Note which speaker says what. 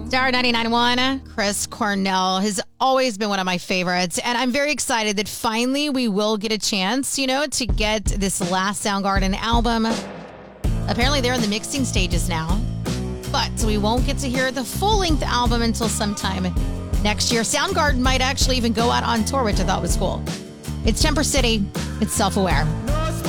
Speaker 1: Star 99.1, Chris Cornell has always been one of my favorites. And I'm very excited that finally we will get a chance, to get this last Soundgarden album. Apparently they're in the mixing stages now, but we won't get to hear the full-length album until sometime next year. Soundgarden might actually even go out on tour, which I thought was cool. It's Temper City. It's Self-Aware.